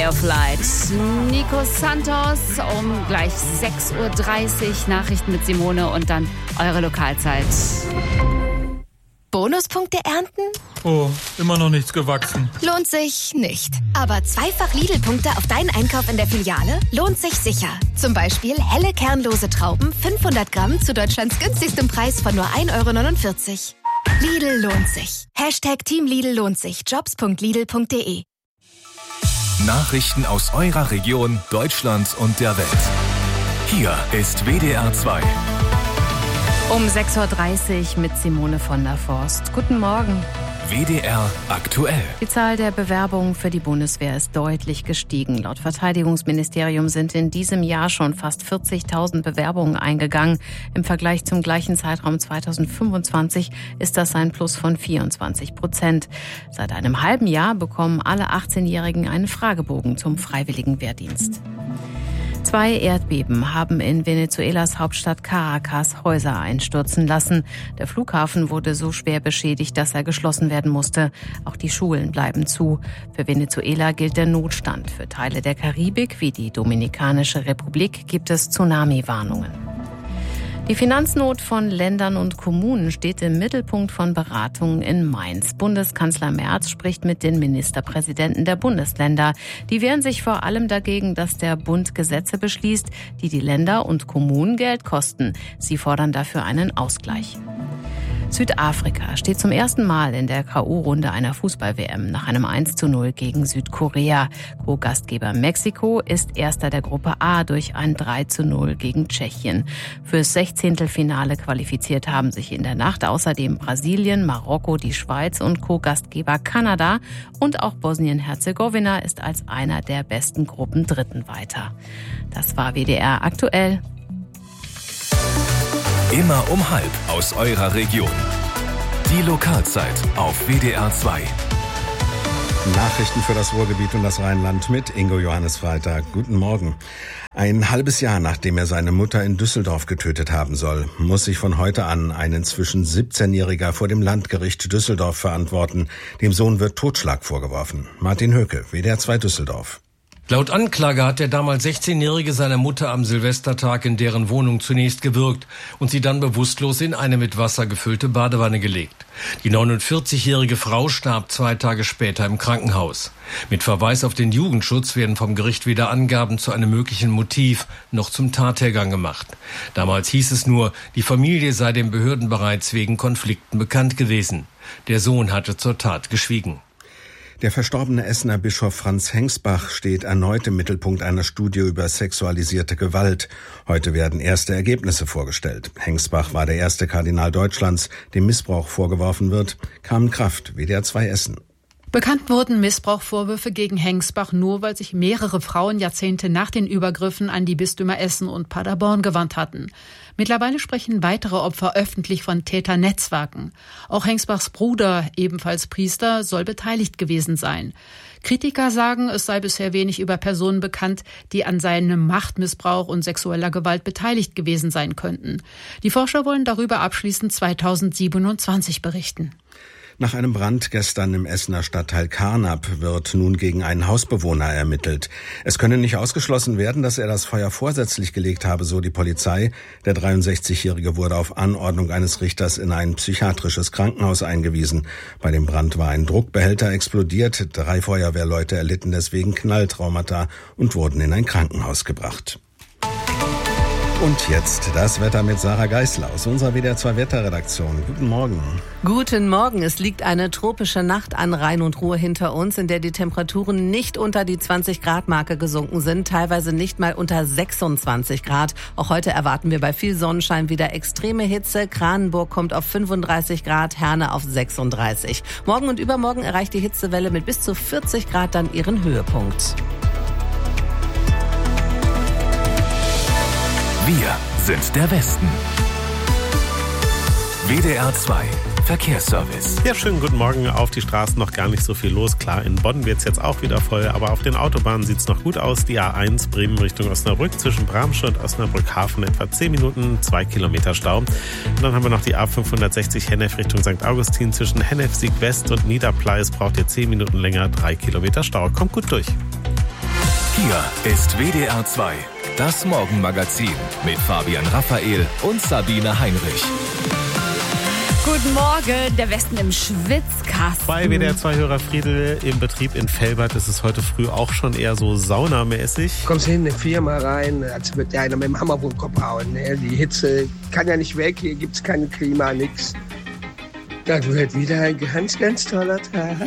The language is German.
Ray of Light. Nico Santos um gleich 6.30 Uhr. Nachrichten mit Simone und dann eure Lokalzeit. Bonuspunkte ernten? Oh, immer noch nichts gewachsen. Lohnt sich nicht. Aber zweifach Lidl-Punkte auf deinen Einkauf in der Filiale lohnt sich sicher. Zum Beispiel helle kernlose Trauben, 500 Gramm zu Deutschlands günstigstem Preis von nur 1,49 €. Lidl lohnt sich. Team Lidl lohnt sich. Jobs.lidl.de. Nachrichten aus eurer Region, Deutschland und der Welt. Hier ist WDR 2. Um 6.30 Uhr mit Simone von der Forst. Guten Morgen. WDR aktuell. Die Zahl der Bewerbungen für die Bundeswehr ist deutlich gestiegen. Laut Verteidigungsministerium sind in diesem Jahr schon fast 40.000 Bewerbungen eingegangen. Im Vergleich zum gleichen Zeitraum 2025 ist das ein Plus von 24%. Seit einem halben Jahr bekommen alle 18-Jährigen einen Fragebogen zum freiwilligen Wehrdienst. 2 Erdbeben haben in Venezuelas Hauptstadt Caracas Häuser einstürzen lassen. Der Flughafen wurde so schwer beschädigt, dass er geschlossen werden musste. Auch die Schulen bleiben zu. Für Venezuela gilt der Notstand. Für Teile der Karibik wie die Dominikanische Republik gibt es Tsunami-Warnungen. Die Finanznot von Ländern und Kommunen steht im Mittelpunkt von Beratungen in Mainz. Bundeskanzler Merz spricht mit den Ministerpräsidenten der Bundesländer. Die wehren sich vor allem dagegen, dass der Bund Gesetze beschließt, die die Länder und Kommunen Geld kosten. Sie fordern dafür einen Ausgleich. Südafrika steht zum ersten Mal in der K.O.-Runde einer Fußball-WM nach einem 1:0 gegen Südkorea. Co-Gastgeber Mexiko ist Erster der Gruppe A durch ein 3:0 gegen Tschechien. Fürs 16. qualifiziert haben sich in der Nacht außerdem Brasilien, Marokko, die Schweiz und Co-Gastgeber Kanada. Und auch Bosnien-Herzegowina ist als einer der besten Gruppen Dritten weiter. Das war WDR aktuell. Immer um 12 aus eurer Region. Die Lokalzeit auf WDR 2. Nachrichten für das Ruhrgebiet und das Rheinland mit Ingo Johannes Freitag. Guten Morgen. Ein halbes Jahr nachdem er seine Mutter in Düsseldorf getötet haben soll, muss sich von heute an ein inzwischen 17-Jähriger vor dem Landgericht Düsseldorf verantworten. Dem Sohn wird Totschlag vorgeworfen. Martin Höcke, WDR 2 Düsseldorf. Laut Anklage hat der damals 16-Jährige seiner Mutter am Silvestertag in deren Wohnung zunächst gewürgt und sie dann bewusstlos in eine mit Wasser gefüllte Badewanne gelegt. Die 49-jährige Frau starb 2 Tage später im Krankenhaus. Mit Verweis auf den Jugendschutz werden vom Gericht weder Angaben zu einem möglichen Motiv noch zum Tathergang gemacht. Damals hieß es nur, die Familie sei den Behörden bereits wegen Konflikten bekannt gewesen. Der Sohn hatte zur Tat geschwiegen. Der verstorbene Essener Bischof Franz Hengsbach steht erneut im Mittelpunkt einer Studie über sexualisierte Gewalt. Heute werden erste Ergebnisse vorgestellt. Hengsbach war der erste Kardinal Deutschlands, dem Missbrauch vorgeworfen wird. Carmen Kraft, WDR 2 Essen. Bekannt wurden Missbrauchvorwürfe gegen Hengsbach nur, weil sich mehrere Frauen Jahrzehnte nach den Übergriffen an die Bistümer Essen und Paderborn gewandt hatten. Mittlerweile sprechen weitere Opfer öffentlich von Täternetzwerken. Auch Hengsbachs Bruder, ebenfalls Priester, soll beteiligt gewesen sein. Kritiker sagen, es sei bisher wenig über Personen bekannt, die an seinem Machtmissbrauch und sexueller Gewalt beteiligt gewesen sein könnten. Die Forscher wollen darüber abschließend 2027 berichten. Nach einem Brand gestern im Essener Stadtteil Carnap wird nun gegen einen Hausbewohner ermittelt. Es könne nicht ausgeschlossen werden, dass er das Feuer vorsätzlich gelegt habe, so die Polizei. Der 63-Jährige wurde auf Anordnung eines Richters in ein psychiatrisches Krankenhaus eingewiesen. Bei dem Brand war ein Druckbehälter explodiert. 3 Feuerwehrleute erlitten deswegen Knalltraumata und wurden in ein Krankenhaus gebracht. Und jetzt das Wetter mit Sarah Geißler aus unserer WDR 2 Wetterredaktion. Guten Morgen. Guten Morgen. Es liegt eine tropische Nacht an Rhein und Ruhr hinter uns, in der die Temperaturen nicht unter die 20-Grad-Marke gesunken sind, teilweise nicht mal unter 26 Grad. Auch heute erwarten wir bei viel Sonnenschein wieder extreme Hitze. Kranenburg kommt auf 35 Grad, Herne auf 36. Morgen und übermorgen erreicht die Hitzewelle mit bis zu 40 Grad dann ihren Höhepunkt. Wir sind der Westen. WDR 2 Verkehrsservice. Ja, schönen guten Morgen. Auf die Straßen noch gar nicht so viel los. Klar, in Bonn wird es jetzt auch wieder voll, aber auf den Autobahnen sieht es noch gut aus. Die A1 Bremen Richtung Osnabrück zwischen Bramsche und Osnabrück-Hafen etwa 10 Minuten, 2 Kilometer Stau. Und dann haben wir noch die A560 Hennef Richtung St. Augustin zwischen Hennef Sieg West und Niederpleis braucht ihr 10 Minuten länger, 3 Kilometer Stau. Kommt gut durch. Hier ist WDR 2, das Morgenmagazin mit Fabian Raphael und Sabine Heinrich. Guten Morgen, der Westen im Schwitzkasten. Bei WDR 2-Hörer Friedel im Betrieb in Velbert ist es heute früh auch schon eher so saunamäßig. Kommst hin in eine Firma rein, als würde einer mit dem Hammer wohl den Kopf hauen. Ne? Die Hitze kann ja nicht weg, hier gibt's kein Klima, nix. Das wird wieder ein ganz, ganz toller Tag.